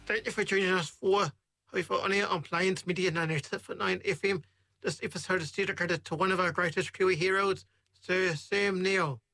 Thank you for joining us for Haifa on air on Plains Media 97.9 FM. This episode is dedicated to one of our greatest Kiwi heroes, Sir Sam Neill.